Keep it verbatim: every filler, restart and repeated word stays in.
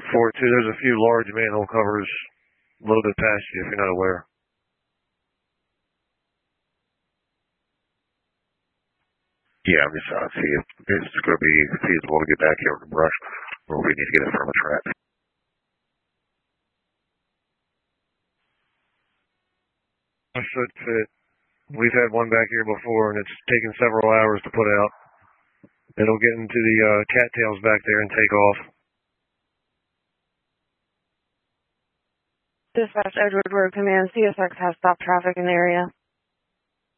four two, there's a few large manhole covers a little bit past you if you're not aware. Yeah, I'm just trying to see if it's going to be feasible to get back here with the brush, or we need to get it from a trap. A foot fit. We've had one back here before, and it's taken several hours to put out. It'll get into the uh, cattails back there and take off. Dispatch Edward Road Command, C S X has stopped traffic in the area.